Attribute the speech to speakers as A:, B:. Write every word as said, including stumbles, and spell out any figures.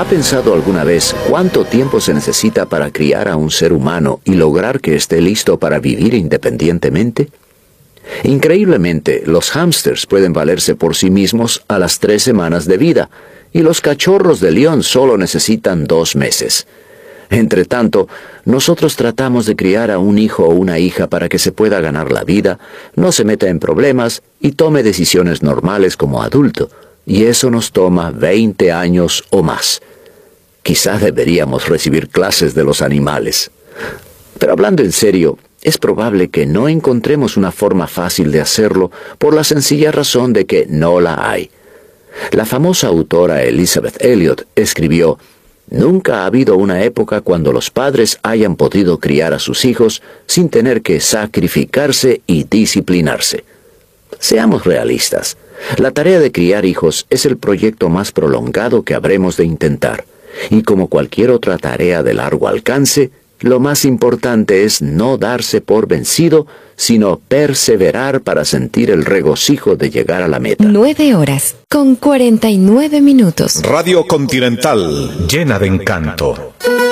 A: pensado alguna vez cuánto tiempo se necesita para criar a un ser humano y lograr que esté listo para vivir independientemente? Increíblemente, los hámsters pueden valerse por sí mismos a las tres semanas de vida, y los cachorros de león solo necesitan dos meses. Entre tanto, nosotros tratamos de criar a un hijo o una hija para que se pueda ganar la vida, no se meta en problemas y tome decisiones normales como adulto, y eso nos toma veinte años o más. Quizá deberíamos recibir clases de los animales. Pero hablando en serio, es probable que no encontremos una forma fácil de hacerlo por la sencilla razón de que no la hay. La famosa autora Elizabeth Elliot escribió: «Nunca ha habido una época cuando los padres hayan podido criar a sus hijos sin tener que sacrificarse y disciplinarse». Seamos realistas. La tarea de criar hijos es el proyecto más prolongado que habremos de intentar. Y como cualquier otra tarea de largo alcance, lo más importante es no darse por vencido, sino perseverar para sentir el regocijo de llegar a la meta.
B: Nueve horas con cuarenta y nueve minutos.
C: Radio Continental, llena de encanto.